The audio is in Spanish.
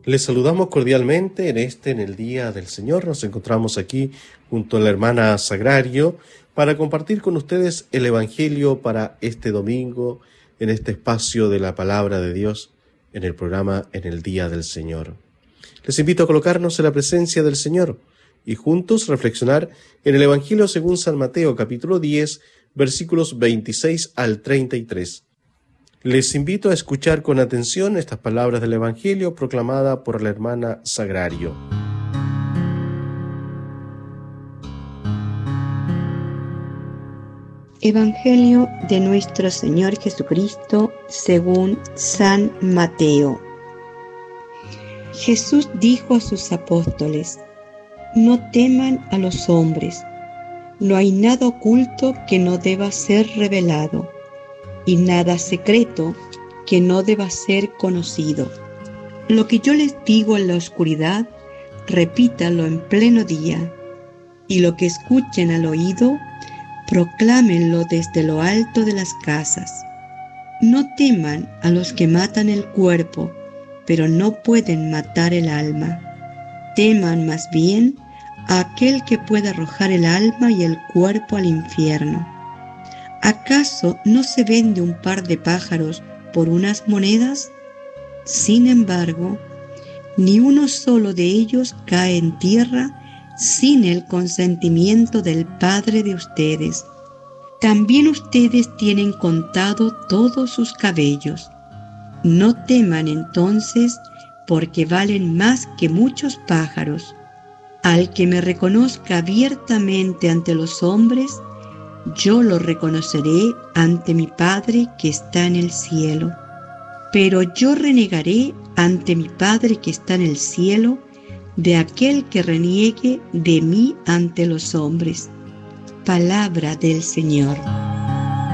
Les saludamos cordialmente en el Día del Señor. Nos encontramos aquí junto a la hermana Sagrario para compartir con ustedes el Evangelio para este domingo, en este espacio de la Palabra de Dios, en el programa En el Día del Señor. Les invito a colocarnos en la presencia del Señor y juntos reflexionar en el Evangelio según San Mateo, capítulo 10, versículos 26 al 33. Les invito a escuchar con atención estas palabras del Evangelio proclamada por la hermana Sagrario. Evangelio de nuestro Señor Jesucristo según San Mateo. Jesús dijo a sus apóstoles: no teman a los hombres, no hay nada oculto que no deba ser revelado, y nada secreto que no deba ser conocido. Lo que yo les digo en la oscuridad, repítanlo en pleno día, y lo que escuchen al oído, proclámenlo desde lo alto de las casas. No teman a los que matan el cuerpo, pero no pueden matar el alma. Teman más bien a aquel que puede arrojar el alma y el cuerpo al infierno. ¿Acaso no se vende un par de pájaros por unas monedas? Sin embargo, ni uno solo de ellos cae en tierra sin el consentimiento del Padre de ustedes. También ustedes tienen contado todos sus cabellos. No teman entonces, porque valen más que muchos pájaros. Al que me reconozca abiertamente ante los hombres, yo lo reconoceré ante mi Padre que está en el cielo. Pero yo renegaré ante mi Padre que está en el cielo de aquel que reniegue de mí ante los hombres. Palabra del Señor.